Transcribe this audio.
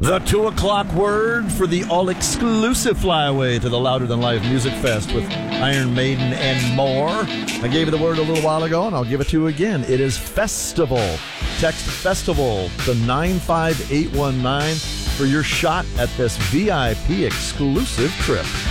The 2 o'clock word for the all-exclusive flyaway to the Louder Than Life Music Fest with Iron Maiden and more. I gave you the word a little while ago, and I'll give it to you again. It is festival. Text festival to 95819 for your shot at this VIP exclusive trip.